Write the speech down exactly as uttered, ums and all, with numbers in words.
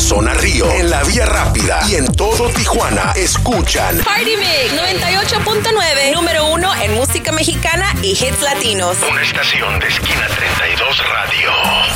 Zona Río, en la Vía Rápida y en todo Tijuana, escuchan Party Mix noventa y ocho punto nueve, número uno en música mexicana y hits latinos. Una estación de Esquina treinta y dos Radio.